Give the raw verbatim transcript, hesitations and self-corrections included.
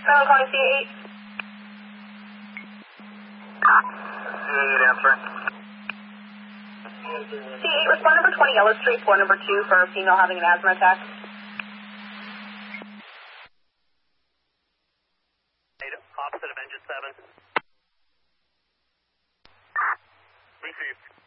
Bravo calling C eight. C eight answering. C eight, respond number twenty Yellow Street, floor number two for a female having an asthma attack. Opposite of engine seven. Received.